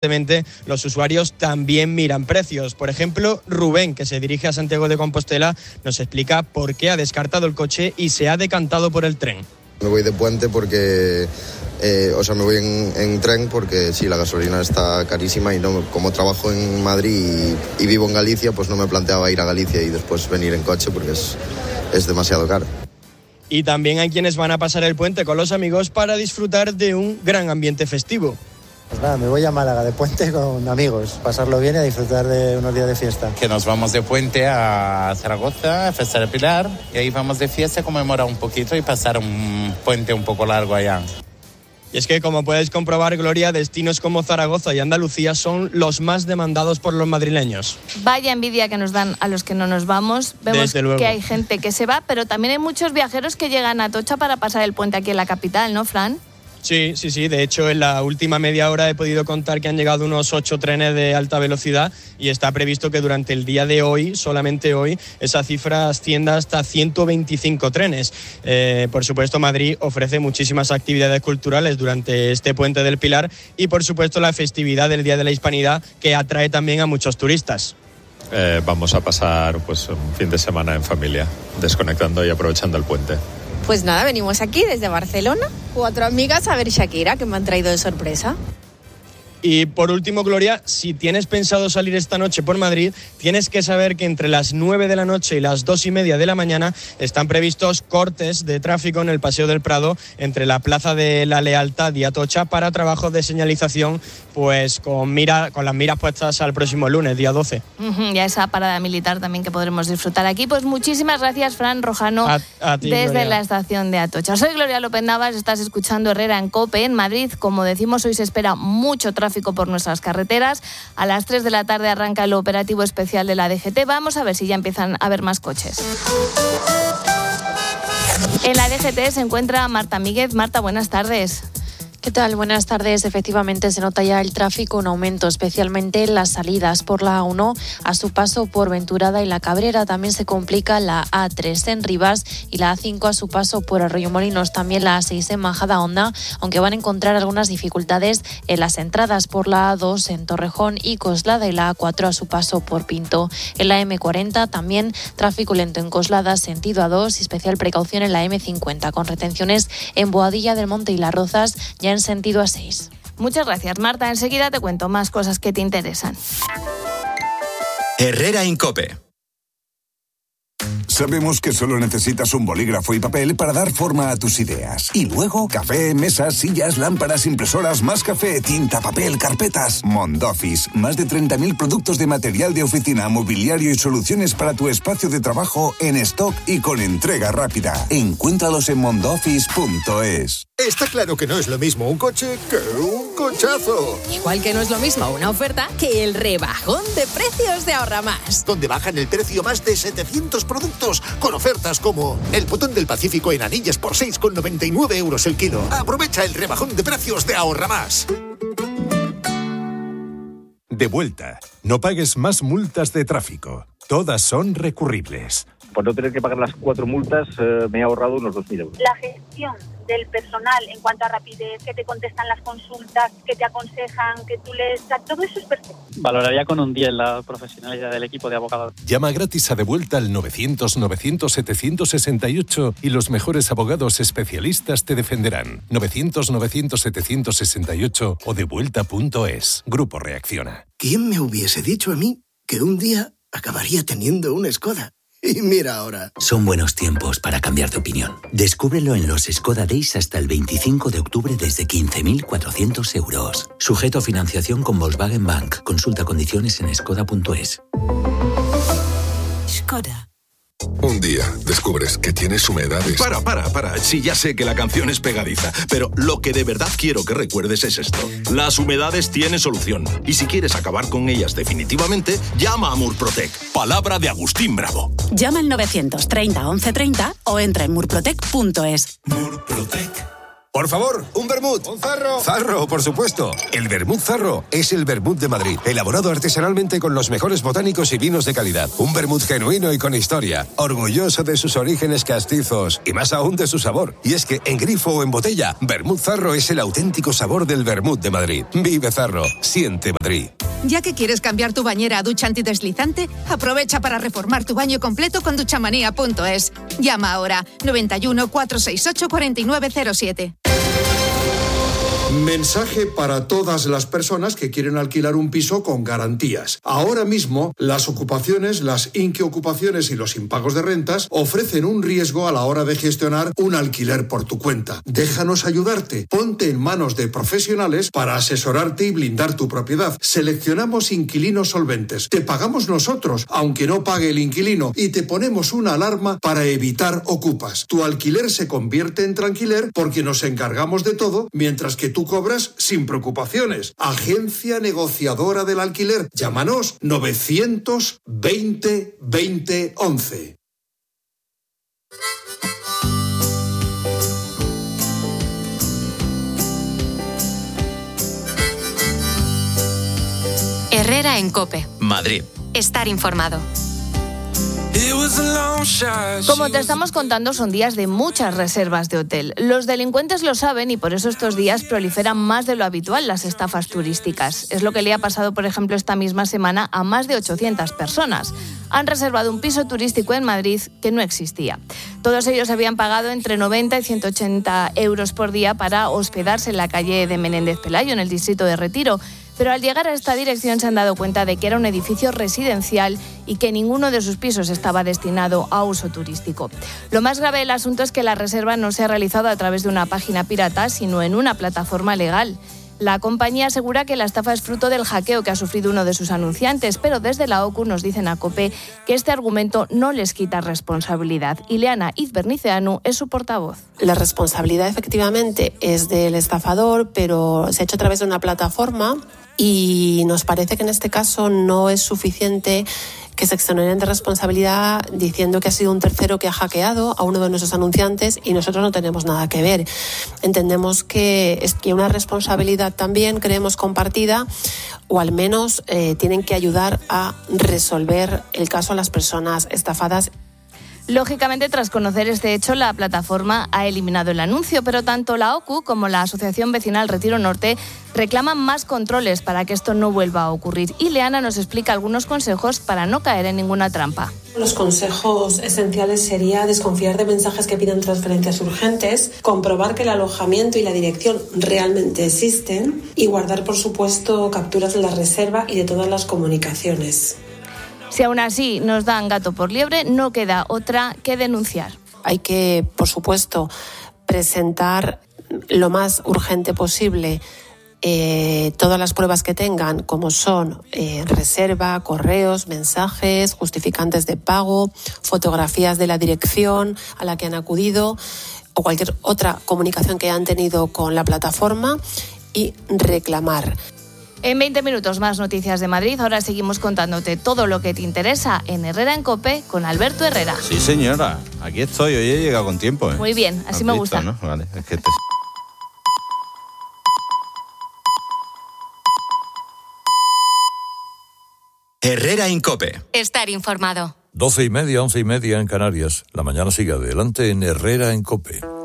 los usuarios también miran precios. Por ejemplo, Rubén, que se dirige a Santiago de Compostela, nos explica por qué ha descartado el coche y se ha decantado por el tren. Me voy de puente porque, me voy en tren porque sí, la gasolina está carísima y no, como trabajo en Madrid y vivo en Galicia, pues no me planteaba ir a Galicia y después venir en coche porque es demasiado caro. Y también hay quienes van a pasar el puente con los amigos para disfrutar de un gran ambiente festivo. Pues nada, me voy a Málaga de puente con amigos, pasarlo bien y a disfrutar de unos días de fiesta. Que nos vamos de puente a Zaragoza, a Festa del Pilar, y ahí vamos de fiesta, conmemorar un poquito y pasar un puente un poco largo allá. Y es que, como puedes comprobar, Gloria, destinos como Zaragoza y Andalucía son los más demandados por los madrileños. Vaya envidia que nos dan a los que no nos vamos. Vemos que hay gente que se va, pero también hay muchos viajeros que llegan a Atocha para pasar el puente aquí en la capital, ¿no, Fran? Sí. De hecho, en la última media hora he podido contar que han llegado unos 8 trenes de alta velocidad y está previsto que durante el día de hoy, solamente hoy, esa cifra ascienda hasta 125 trenes. Por supuesto, Madrid ofrece muchísimas actividades culturales durante este Puente del Pilar y, por supuesto, la festividad del Día de la Hispanidad, que atrae también a muchos turistas. Vamos a pasar un fin de semana en familia, desconectando y aprovechando el puente. Pues nada, venimos aquí desde Barcelona, 4 amigas a ver Shakira, que me han traído de sorpresa. Y por último, Gloria, si tienes pensado salir esta noche por Madrid, tienes que saber que entre las 9 de la noche y las 2:30 de la mañana están previstos cortes de tráfico en el Paseo del Prado entre la Plaza de la Lealtad y Atocha para trabajos de señalización, pues con las miras puestas al próximo lunes, día 12. Y a esa parada militar también que podremos disfrutar aquí. Pues muchísimas gracias, Fran Rojano, a ti, desde Gloria. la estación de Atocha. Soy Gloria López Navas, estás escuchando Herrera en COPE. En Madrid, como decimos, hoy se espera mucho tráfico por nuestras carreteras. A las 3 de la tarde arranca el operativo especial de la DGT. Vamos a ver si ya empiezan a haber más coches. En la DGT se encuentra Marta Míguez. Marta, buenas tardes. ¿Qué tal? Buenas tardes. Efectivamente, se nota ya el tráfico en aumento, especialmente en las salidas por la A1 a su paso por Venturada y La Cabrera. También se complica la A3 en Rivas y la A5 a su paso por Arroyomolinos. También la A6 en Majadahonda, aunque van a encontrar algunas dificultades en las entradas por la A2 en Torrejón y Coslada y la A4 a su paso por Pinto. En la M40 también tráfico lento en Coslada, sentido A2 y especial precaución en la M50 con retenciones en Boadilla del Monte y Las Rozas, ya en sentido A6. Muchas gracias, Marta. Enseguida te cuento más cosas que te interesan. Herrera en COPE. Sabemos que solo necesitas un bolígrafo y papel para dar forma a tus ideas. Y luego, café, mesas, sillas, lámparas, impresoras, más café, tinta, papel, carpetas. Mondoffice, más de 30.000 productos de material de oficina, mobiliario y soluciones para tu espacio de trabajo en stock y con entrega rápida. Encuéntralos en mondoffice.es. Está claro que no es lo mismo un coche que un cochazo. Igual que no es lo mismo una oferta que el rebajón de precios de Ahorra Más. Donde bajan el precio más de 700 productos con ofertas como el Potón del Pacífico en anillas por 6,99 euros el kilo. Aprovecha el rebajón de precios de Ahorra Más. De vuelta. No pagues más multas de tráfico. Todas son recurribles. Por no tener que pagar las 4 multas, me he ahorrado unos 2.000 euros. La gestión del personal en cuanto a rapidez, que te contestan las consultas, que te aconsejan, que tú les... todo eso es perfecto. Valoraría con un 10 la profesionalidad del equipo de abogados. Llama gratis a De Vuelta al 900-900-768 y los mejores abogados especialistas te defenderán. 900-900-768 o devuelta.es. Grupo Reacciona. ¿Quién me hubiese dicho a mí que un día acabaría teniendo una Skoda? Y mira ahora. Son buenos tiempos para cambiar de opinión. Descúbrelo en los Skoda Days hasta el 25 de octubre desde 15.400 euros. Sujeto a financiación con Volkswagen Bank. Consulta condiciones en skoda.es. Skoda. Un día descubres que tienes humedades. Para. Sí, ya sé que la canción es pegadiza, pero lo que de verdad quiero que recuerdes es esto. Las humedades tienen solución. Y si quieres acabar con ellas definitivamente, llama a Murprotec. Palabra de Agustín Bravo. Llama al 930 1130 o entra en murprotec.es. Murprotec. Por favor, un vermut. Un zarro. Zarro, por supuesto. El vermut Zarro es el vermut de Madrid, elaborado artesanalmente con los mejores botánicos y vinos de calidad. Un vermut genuino y con historia, orgulloso de sus orígenes castizos y más aún de su sabor. Y es que en grifo o en botella, vermut Zarro es el auténtico sabor del vermut de Madrid. Vive Zarro, siente Madrid. Ya que quieres cambiar tu bañera a ducha antideslizante, aprovecha para reformar tu baño completo con duchamanía.es. Llama ahora 91 468 4907. Mensaje para todas las personas que quieren alquilar un piso con garantías. Ahora mismo, las ocupaciones, las inquiocupaciones y los impagos de rentas ofrecen un riesgo a la hora de gestionar un alquiler por tu cuenta. Déjanos ayudarte. Ponte en manos de profesionales para asesorarte y blindar tu propiedad. Seleccionamos inquilinos solventes. Te pagamos nosotros, aunque no pague el inquilino, y te ponemos una alarma para evitar ocupas. Tu alquiler se convierte en tranquiler porque nos encargamos de todo, mientras que tú cobras sin preocupaciones. Agencia negociadora del alquiler. Llámanos 920 20 11. Herrera en COPE. Madrid. Estar informado. Como te estamos contando, son días de muchas reservas de hotel. Los delincuentes lo saben y por eso estos días proliferan más de lo habitual las estafas turísticas. Es lo que le ha pasado, por ejemplo, esta misma semana a más de 800 personas. Han reservado un piso turístico en Madrid que no existía. Todos ellos habían pagado entre 90 y 180 euros por día para hospedarse en la calle de Menéndez Pelayo, en el distrito de Retiro. Pero al llegar a esta dirección se han dado cuenta de que era un edificio residencial y que ninguno de sus pisos estaba destinado a uso turístico. Lo más grave del asunto es que la reserva no se ha realizado a través de una página pirata, sino en una plataforma legal. La compañía asegura que la estafa es fruto del hackeo que ha sufrido uno de sus anunciantes, pero desde la OCU nos dicen a COPE que este argumento no les quita responsabilidad. Ileana Izberniceanu es su portavoz. La responsabilidad efectivamente es del estafador, pero se ha hecho a través de una plataforma y nos parece que en este caso no es suficiente que se exoneren de responsabilidad diciendo que ha sido un tercero que ha hackeado a uno de nuestros anunciantes y nosotros no tenemos nada que ver. Entendemos que es que una responsabilidad también creemos compartida, o al menos tienen que ayudar a resolver el caso a las personas estafadas. Lógicamente, tras conocer este hecho, la plataforma ha eliminado el anuncio, pero tanto la OCU como la Asociación Vecinal Retiro Norte reclaman más controles para que esto no vuelva a ocurrir. Y Leana nos explica algunos consejos para no caer en ninguna trampa. Los consejos esenciales sería desconfiar de mensajes que piden transferencias urgentes, comprobar que el alojamiento y la dirección realmente existen y guardar, por supuesto, capturas de la reserva y de todas las comunicaciones. Si aún así nos dan gato por liebre, no queda otra que denunciar. Hay que, por supuesto, presentar lo más urgente posible todas las pruebas que tengan, como son reserva, correos, mensajes, justificantes de pago, fotografías de la dirección a la que han acudido o cualquier otra comunicación que hayan tenido con la plataforma y reclamar. En 20 minutos más noticias de Madrid. Ahora seguimos contándote todo lo que te interesa en Herrera en COPE con Alberto Herrera. Sí, señora. Aquí estoy. Hoy he llegado con tiempo. Muy bien, así me gusta. ¿No? Vale, es que Herrera en COPE. Estar informado. 12:30, 11:30 en Canarias. La mañana sigue adelante en Herrera en COPE.